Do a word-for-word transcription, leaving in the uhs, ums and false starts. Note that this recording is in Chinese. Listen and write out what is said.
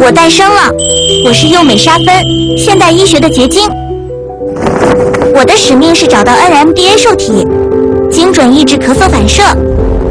我诞生了，我是优美沙芬，现代医学的结晶。我的使命是找到 N M D A 受体，精准抑制咳嗽反射，